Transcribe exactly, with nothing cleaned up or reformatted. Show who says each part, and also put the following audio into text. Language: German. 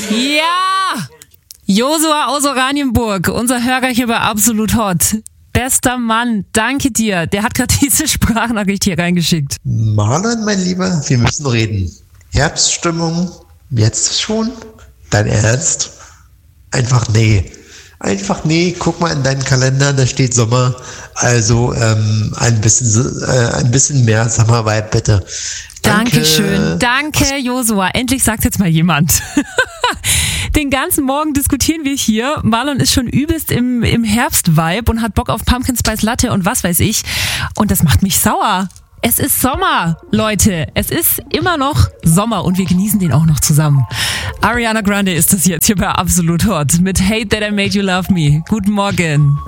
Speaker 1: Ja! Josua aus Oranienburg, unser Hörer hier bei Absolut Hot. Bester Mann, danke dir. Der hat gerade diese Sprachnachricht hier reingeschickt.
Speaker 2: Marlon, mein Lieber, wir müssen reden. Herbststimmung, jetzt schon? Dein Ernst? Einfach nee. Einfach nee, guck mal in deinen Kalender, da steht Sommer. Also ähm, ein bisschen äh, ein bisschen mehr Sommer-Vibe, bitte. Danke.
Speaker 1: Dankeschön. Danke, Josua. Endlich sagt jetzt mal jemand. Den ganzen Morgen diskutieren wir hier. Marlon ist schon übelst im, im Herbst-Vibe und hat Bock auf Pumpkin Spice Latte und was weiß ich. Und das macht mich sauer. Es ist Sommer, Leute. Es ist immer noch Sommer und wir genießen den auch noch zusammen. Ariana Grande ist das jetzt hier bei Absolut Hot mit Hate That I Made You Love Me. Guten Morgen.